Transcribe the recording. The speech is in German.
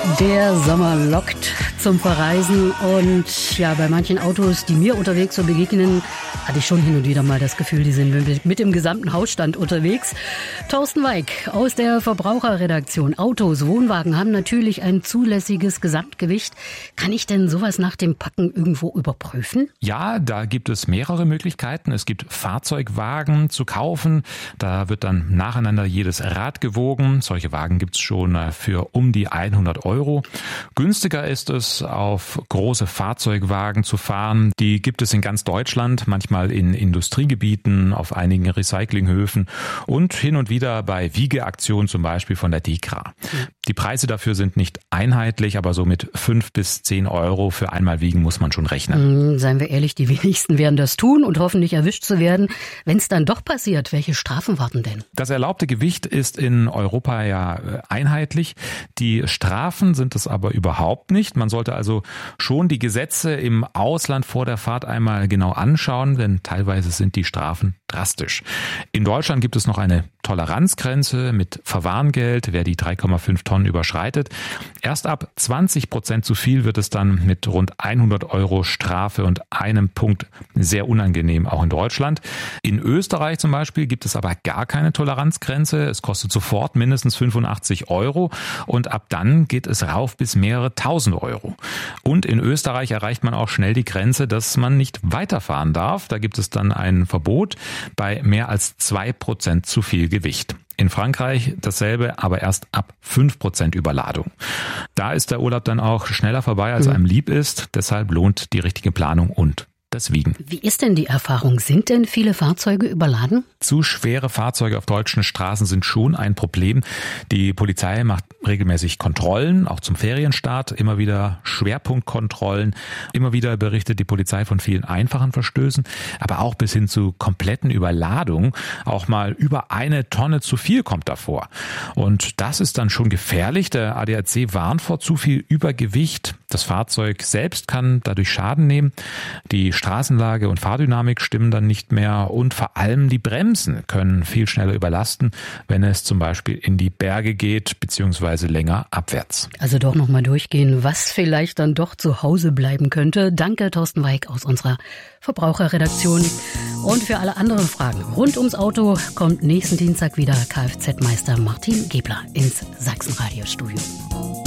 Der Sommer lockt zum Verreisen und ja, bei manchen Autos, die mir unterwegs so begegnen, hatte ich schon hin und wieder mal das Gefühl, die sind mit dem gesamten Hausstand unterwegs. Thorsten Weig aus der Verbraucherredaktion. Autos, Wohnwagen haben natürlich ein zulässiges Gesamtgewicht. Kann ich denn sowas nach dem Packen irgendwo überprüfen? Ja, da gibt es mehrere Möglichkeiten. Es gibt Fahrzeugwagen zu kaufen. Da wird dann nacheinander jedes Rad gewogen. Solche Wagen gibt es schon für um die 100 Euro. Günstiger ist es, auf große Fahrzeugwagen zu fahren. Die gibt es in ganz Deutschland, manchmal in Industriegebieten, auf einigen Recyclinghöfen und hin und wieder bei Wiegeaktionen, zum Beispiel von der DEKRA. Die Preise dafür sind nicht einheitlich, aber so mit 5 bis 10 Euro für einmal wiegen muss man schon rechnen. Seien wir ehrlich, die wenigsten werden das tun und hoffen nicht erwischt zu werden. Wenn es dann doch passiert, welche Strafen warten denn? Das erlaubte Gewicht ist in Europa ja einheitlich. Die Strafen sind es aber überhaupt nicht. Man sollte also schon die Gesetze im Ausland vor der Fahrt einmal genau anschauen, denn teilweise sind die Strafen drastisch. In Deutschland gibt es noch eine Toleranzgrenze mit Verwarngeld, wer die 3,5 Tonnen überschreitet. Erst ab 20% zu viel wird es dann mit rund 100 Euro Strafe und einem Punkt sehr unangenehm, auch in Deutschland. In Österreich zum Beispiel gibt es aber gar keine Toleranzgrenze. Es kostet sofort mindestens 85 Euro und ab dann geht es rauf bis mehrere tausend Euro. Und in Österreich erreicht man auch schnell die Grenze, dass man nicht weiterfahren darf. Da gibt es dann ein Verbot bei mehr als 2% zu viel Gewicht. In Frankreich dasselbe, aber erst ab 5% Überladung. Da ist der Urlaub dann auch schneller vorbei, als einem lieb ist. Deshalb lohnt die richtige Planung und das Wiegen. Wie ist denn die Erfahrung? Sind denn viele Fahrzeuge überladen? Zu schwere Fahrzeuge auf deutschen Straßen sind schon ein Problem. Die Polizei macht regelmäßig Kontrollen, auch zum Ferienstart, immer wieder Schwerpunktkontrollen. Immer wieder berichtet die Polizei von vielen einfachen Verstößen, aber auch bis hin zu kompletten Überladungen. Auch mal über 1 Tonne zu viel kommt davor. Und das ist dann schon gefährlich. Der ADAC warnt vor zu viel Übergewicht. Das Fahrzeug selbst kann dadurch Schaden nehmen. Die Straßenlage und Fahrdynamik stimmen dann nicht mehr und vor allem die Bremsen können viel schneller überlasten, wenn es zum Beispiel in die Berge geht bzw. länger abwärts. Also doch nochmal durchgehen, was vielleicht dann doch zu Hause bleiben könnte. Danke, Thorsten Weig aus unserer Verbraucherredaktion. Und für alle anderen Fragen rund ums Auto kommt nächsten Dienstag wieder Kfz-Meister Martin Gebler ins Sachsenradiostudio.